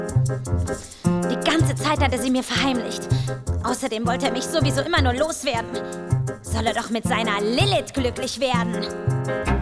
Die ganze Zeit hat er sie mir verheimlicht. Außerdem wollte er mich sowieso immer nur loswerden. Soll er doch mit seiner Lilith glücklich werden.